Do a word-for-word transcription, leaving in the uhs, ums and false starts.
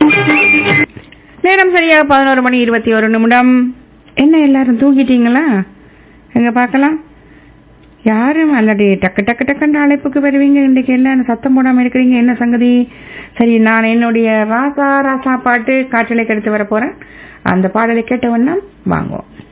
நேரம் சரியாக பதினோரு மணி இருபத்தி ஒரு நிமிடம். என்ன எல்லாரும் தூங்கிட்டீங்களா? எங்க பார்க்கலாம். யாரும் அல்லடி டக்கு டக்கு டக்குன்ற அழைப்புக்கு வருவீங்க. இன்றைக்கு என்ன சத்தம் போடாம இருக்கிறீங்க? என்ன சங்கதி? சரி, நான் என்னுடைய ராசா ராசா பாட்டு காற்றலை கெடுத்து வர போறேன். அந்த பாடலை கேட்ட வண்ணம் வாங்குவோம்.